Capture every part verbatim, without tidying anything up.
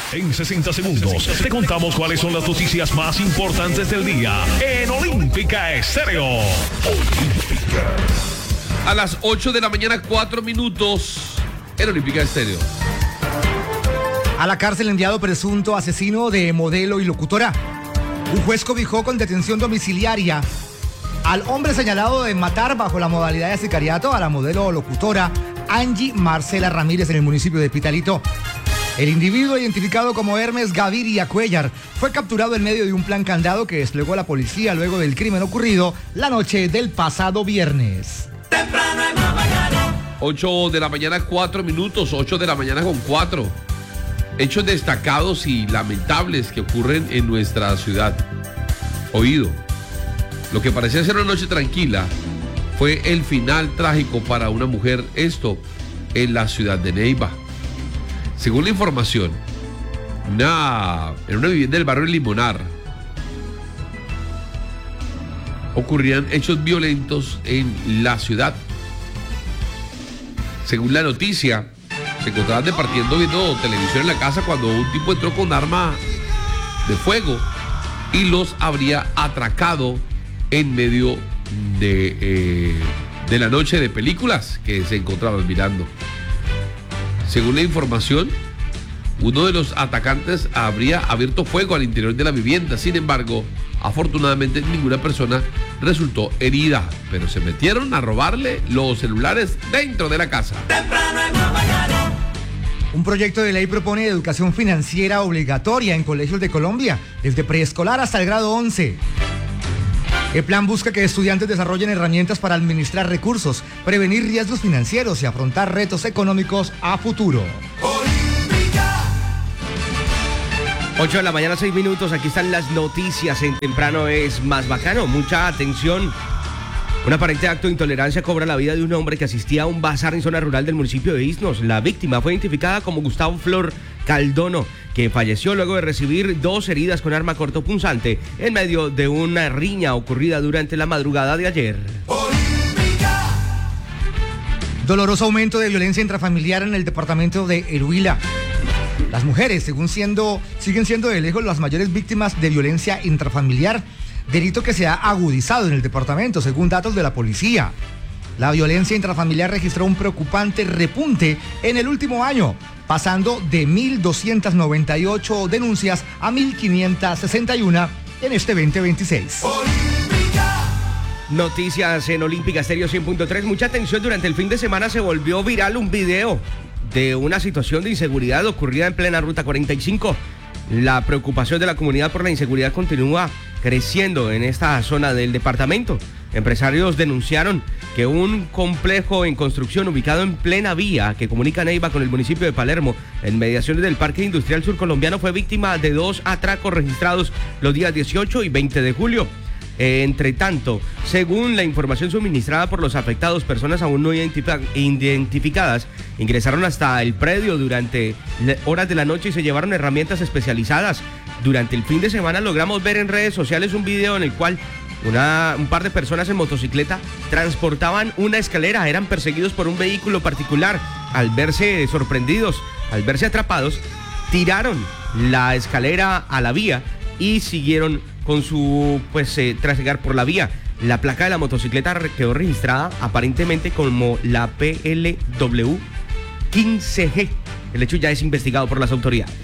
En sesenta segundos te contamos cuáles son las noticias más importantes del día en Olímpica Estéreo. Olímpica. A las ocho de la mañana, cuatro minutos en Olímpica Estéreo. A la cárcel enviado presunto asesino de modelo y locutora. Un juez cobijó con detención domiciliaria al hombre señalado de matar bajo la modalidad de sicariato a la modelo o locutora Angie Marcela Ramírez en el municipio de Pitalito. El individuo, identificado como Hermes Gaviria Cuellar, fue capturado en medio de un plan candado que desplegó la policía luego del crimen ocurrido la noche del pasado viernes. Temprano en la mañana. ocho de la mañana, cuatro minutos, ocho de la mañana con cuatro. Hechos destacados y lamentables que ocurren en nuestra ciudad. Oído, lo que parecía ser una noche tranquila fue el final trágico para una mujer, esto en la ciudad de Neiva. Según la información, una, en una vivienda del barrio Limonar ocurrían hechos violentos en la ciudad. Según la noticia, se encontraban departiendo viendo televisión en la casa cuando un tipo entró con arma de fuego y los habría atracado en medio de, eh, de la noche de películas que se encontraban mirando. Según la información, uno de los atacantes habría abierto fuego al interior de la vivienda. Sin embargo, afortunadamente ninguna persona resultó herida, pero se metieron a robarle los celulares dentro de la casa. Temprano en la mañana. Un proyecto de ley propone educación financiera obligatoria en colegios de Colombia, desde preescolar hasta el grado once. El plan busca que estudiantes desarrollen herramientas para administrar recursos, prevenir riesgos financieros y afrontar retos económicos a futuro. ocho de la mañana, seis minutos. Aquí están las noticias en Temprano es más bacano. Mucha atención. Un aparente acto de intolerancia cobra la vida de un hombre que asistía a un bazar en zona rural del municipio de Isnos. La víctima fue identificada como Gustavo Flor Caldono, que falleció luego de recibir dos heridas con arma cortopunzante en medio de una riña ocurrida durante la madrugada de ayer. Doloroso aumento de violencia intrafamiliar en el departamento de Huila. Las mujeres, según siendo, siguen siendo de lejos las mayores víctimas de violencia intrafamiliar, delito que se ha agudizado en el departamento, según datos de la policía. La violencia intrafamiliar registró un preocupante repunte en el último año, pasando de mil doscientas noventa y ocho denuncias a mil quinientas sesenta y uno en este veinte veintiséis. Noticias en Olímpica Estéreo cien punto tres. Mucha atención, durante el fin de semana se volvió viral un video de una situación de inseguridad ocurrida en plena Ruta cuarenta y cinco. La preocupación de la comunidad por la inseguridad continúa creciendo en esta zona del departamento. Empresarios denunciaron que un complejo en construcción ubicado en plena vía que comunica Neiva con el municipio de Palermo, en mediaciones del Parque Industrial Surcolombiano, fue víctima de dos atracos registrados los días dieciocho y veinte de julio. Entre tanto, según la información suministrada por los afectados, personas aún no identificadas ingresaron hasta el predio durante horas de la noche y se llevaron herramientas especializadas. Durante el fin de semana logramos ver en redes sociales un video en el cual una, un par de personas en motocicleta transportaban una escalera, eran perseguidos por un vehículo particular. Al verse sorprendidos, al verse atrapados, tiraron la escalera a la vía y siguieron con su, pues, eh, trasegar por la vía. La placa de la motocicleta quedó registrada aparentemente como la P L W quince G. El hecho ya es investigado por las autoridades.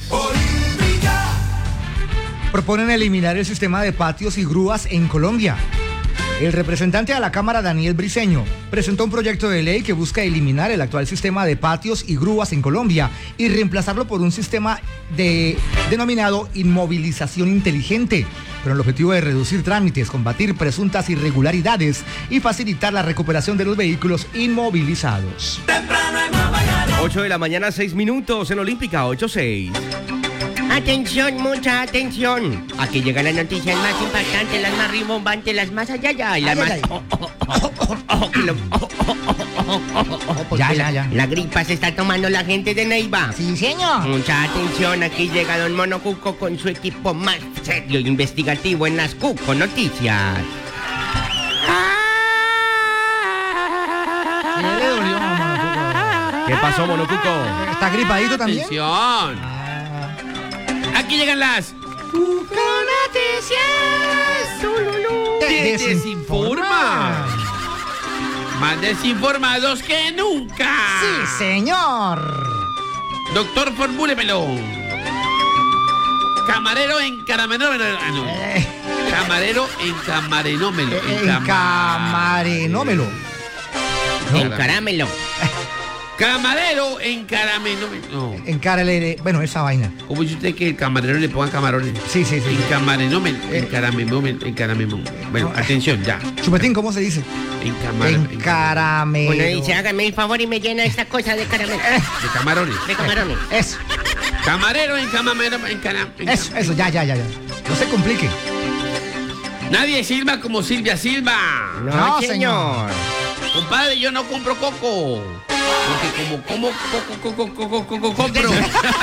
Proponen eliminar el sistema de patios y grúas en Colombia. El representante a la Cámara, Daniel Briceño, presentó un proyecto de ley que busca eliminar el actual sistema de patios y grúas en Colombia y reemplazarlo por un sistema de, denominado inmovilización inteligente, con el objetivo de reducir trámites, combatir presuntas irregularidades y facilitar la recuperación de los vehículos inmovilizados. ocho de la mañana, seis minutos en Olímpica, ocho seis. Atención, mucha atención. Aquí llegan las noticias más impactantes, las más rimbombantes, las más allá, allá y las más... Ya, ya, ya. La gripa se está tomando la gente de Neiva. Sí, señor. Mucha atención, aquí llega don Mono Cuco con su equipo más serio e investigativo en las Cuco Noticias. ¿Qué le dolió, Mono Cuco? ¿Qué pasó, Mono Cuco? ¿Está gripadito también? Atención. Aquí llegan las Te Te desinforma. desinforma. Más desinformados que nunca. Sí, señor. Doctor, formúlemelo. Camarero en caramelómelo. Ah, no. Eh, Camarero en camarenómelo. en cama- camarenómelo. En caramelo. Camarero en caramelómelo. No. En caralere. Bueno, esa vaina. ¿Cómo dice usted que el camarero le ponga camarones? Sí, sí, sí. En camarenómelo. En Eh. caramelómelo. En caramelómelo. Bueno, No. atención, ya. Chupetín, ¿cómo se dice? En camarón. En caramelo. Uno dice, hágame el favor y me llena esta cosa de caramelo. De camarones. De camarones. Eso, Camarero en camarero. En cara- en eso, cam- eso, ya, ya, ya, ya. No se complique. Nadie silba como Silvia Silva. No, No, señor. Compadre, yo no compro coco. Porque como como coco, coco, coco, coco, compro.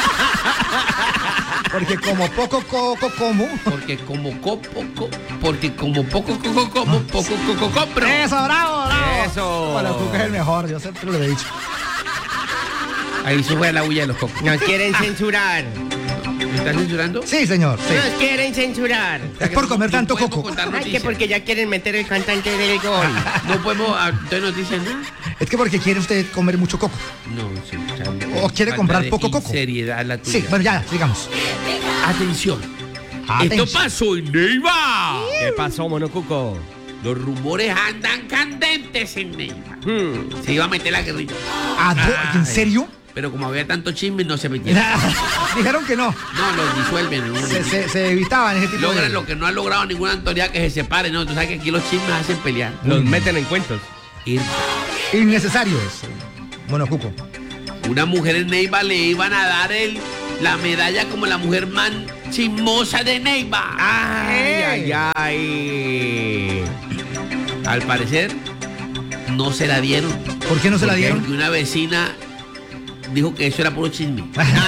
Porque como poco coco como. Porque como coco, co- porque como poco coco, como poco coco, compro. Eso, bravo, bravo. Eso. Bueno, tú que es el mejor, yo siempre lo he dicho. Ahí sube la huella de los cocos. Nos quieren censurar. ¿Me están censurando? Sí, señor, sí. Nos quieren censurar. Es por comer No tanto podemos coco. contar Ay, que noticias. porque ya quieren meter el cantante del gol. No podemos ah, dar noticias, ¿no? Es que porque quiere usted comer mucho coco. No, sí. o sea, ¿O quiere falta comprar de poco coco? Seriedad la tuya. Sí, bueno, ya, digamos. Atención. Atención. Esto pasó en Neiva. ¿Qué pasó, Monocuco? Los rumores andan candentes en Neiva. Hmm. Se iba a meter la guerrilla. ¿A do- ¿En Ay. serio? Pero como había tanto chisme, no se metieron. Dijeron que no. No, los disuelven. en un Se, momento. se, se evitaban ese tipo Logran de... lo que no ha logrado ninguna autoridad, que se separe, ¿no? Tú sabes que aquí los chismes hacen pelear. Los meten en cuentos. Ir- Innecesarios. Bueno, Cuco. Una mujer en Neiva le iban a dar el, la medalla como la mujer más chismosa de Neiva. Ay, ay, ay. Al parecer, no se la dieron. ¿Por qué no se la Porque dieron? una vecina dijo que eso era puro chisme.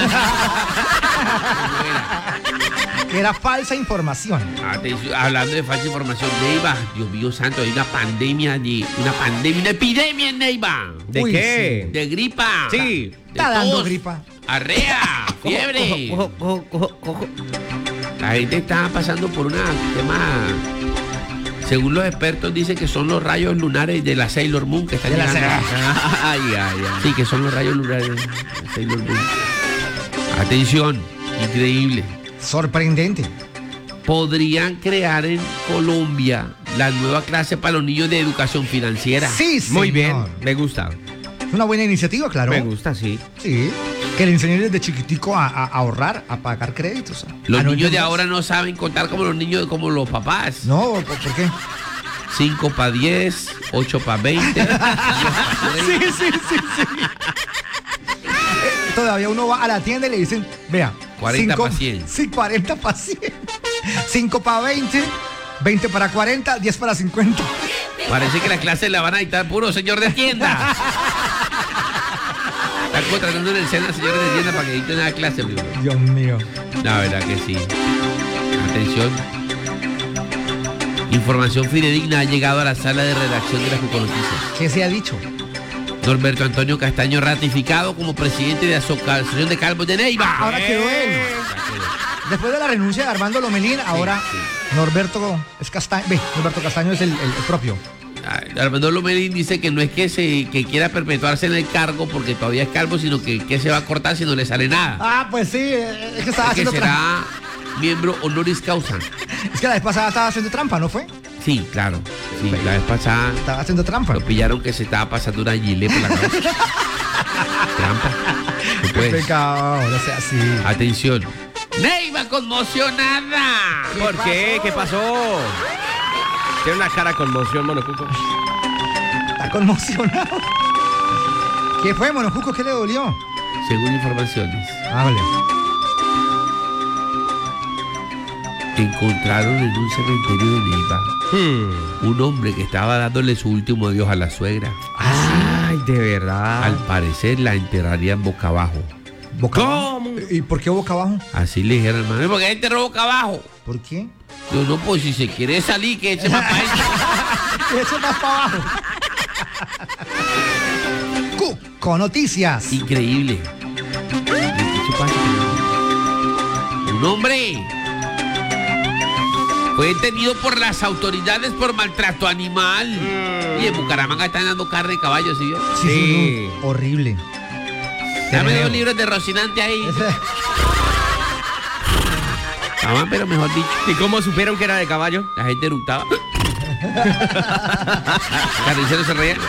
Que era falsa información. Atención, hablando de falsa información, Neiva, Dios mío santo, hay una pandemia allí, una pandemia, una epidemia en Neiva. ¿De Uy, qué? De gripa. Sí. De Está dando tos, gripa. Arrea, fiebre. Cojo, cojo, cojo, cojo. La gente está pasando por una tema. Según los expertos, dicen que son los rayos lunares de la Sailor Moon que están De la llegando. Ay, ay, ay. Sí, que son los rayos lunares de la Sailor Moon. Atención, increíble. Sorprendente. Podrían crear en Colombia la nueva clase para los niños de educación financiera. Sí, señor. Muy bien, me gusta. Es una buena iniciativa, claro. Me gusta, sí. Sí. Que le enseñen desde chiquitico a, a ahorrar, a pagar créditos. Los a no niños de endeudarse. ahora no saben contar como los niños, como los papás. No, ¿por, por qué? cinco para diez, ocho para veinte. Sí, sí, sí, sí. Todavía uno va a la tienda y le dicen, vea, cuarenta cinco- pa' cien. Sí, cuarenta para cien. cinco para veinte, veinte para cuarenta, diez para cincuenta. Parece que la clase la van a dictar puro señor de tienda. Están contratando en el SENA señores de tienda para que dicten la clase. Primo. Dios mío. La verdad que sí. Atención. Información fidedigna ha llegado a la sala de redacción de las Cuco Noticias. ¿Qué se ha dicho? Norberto Antonio Castaño ratificado como presidente de la Asociación de Calvos de Neiva. Ahora quedó él. Después de la renuncia de Armando Lomelín, ahora Norberto es Castaño. Ve, Norberto Castaño es el, el- el propio. Ah, Armando Lomelín dice que no es que se que quiera perpetuarse en el cargo porque todavía es calvo, sino que, que se va a cortar si no le sale nada. Ah, pues sí, eh, es que estaba Es que haciendo trampa. será miembro honoris causa. Es que la vez pasada estaba haciendo trampa, ¿no fue? Sí, claro. Sí, la vez pasada Estaba haciendo trampa. lo pillaron que se estaba pasando una gilet por la cabeza. Trampa. No Qué puedes. pecado, no sea así. Atención. Neiva conmocionada. ¿Por qué? ¿Qué pasó? Tiene una cara con conmoción, Monocuco. Está conmocionado. ¿Qué fue, Monocuco? ¿Qué le dolió? Según informaciones, Ah, vale. encontraron en un cementerio de Neiva Hmm. un hombre que estaba dándole su último adiós a la suegra. Ay, de verdad. Al parecer la enterrarían boca abajo. ¿Boca ¿Cómo? abajo? ¿Y por qué boca abajo? Así le dijeron, hermano. ¿Por qué enterró boca abajo? ¿Por qué? Yo no, pues si se quiere salir, que eche más para adentro. Eso más para abajo. Cuco Noticias. Increíble. Eso pasa, pero- Un hombre fue detenido por las autoridades por maltrato animal. Mm. Y en Bucaramanga están dando carne de caballo, ¿sí? Yo? Sí, Sí. sí, no, horrible. Dame Creo. dos libros de Rocinante ahí. Estaban, pero mejor dicho, ¿Y cómo supieron que era de caballo? la gente eructaba. El carnicero se reía.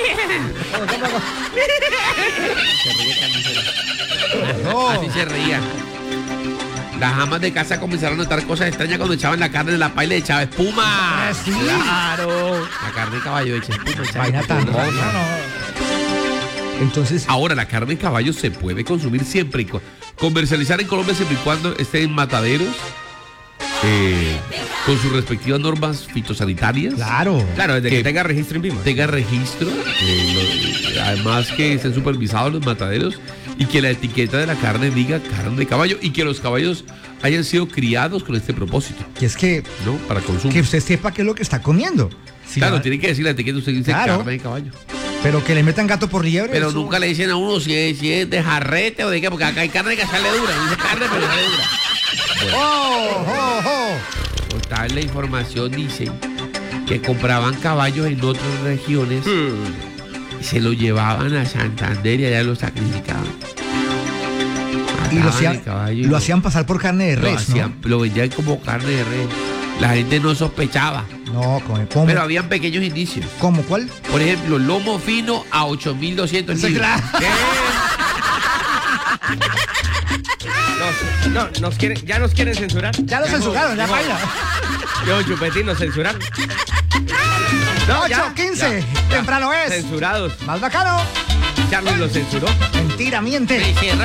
Se reía el carnicero. No. Así se reía. Las amas de casa comenzaron a notar cosas extrañas cuando echaban la carne en la paila y le echaba espuma. Ah, sí. Claro. La carne de caballo echa espuma. echaba Vaina tan espuma. rara, no. Entonces, Ahora, la carne de caballo se puede consumir siempre y cu- comercializar en Colombia siempre y cuando esté en mataderos eh, con sus respectivas normas fitosanitarias. claro. Claro, desde que, Que tenga registro en Vima. Tenga registro, eh, lo- además que estén supervisados los mataderos y que la etiqueta de la carne diga carne de caballo y que los caballos hayan sido criados con este propósito, Que es que, ¿no? Para consumo. que usted sepa qué es lo que está comiendo. Si Claro, la- tiene que decir la etiqueta, usted dice Claro. carne de caballo. Pero que le metan gato por liebre. Pero eso- nunca le dicen a uno si es, si es de jarrete o de qué, porque acá hay carne que sale dura, dice carne pero sale dura. ¡Oh, oh, oh! Portal la información dice que compraban caballos en otras regiones Mm. y se los llevaban a Santander y allá los sacrificaban. Y lo Mataban hacían, el caballo y lo hacían pasar por carne de lo res, hacían- lo vendían como carne de res. La gente no sospechaba, ¿no? No, ¿cómo? ¿Cómo? pero habían pequeños indicios. ¿Cómo? ¿Cuál? Por ejemplo, lomo fino a ocho mil doscientos Sí, libras. claro. Nos, no, nos quieren, ya nos quieren censurar. Ya lo censuraron, ya baila. Yo, Chupetín, nos censuraron. No, ya, ocho quince, ya, temprano es. Censurados. Más bacano. Charlie lo censuró. Mentira, miente. Me cerraron.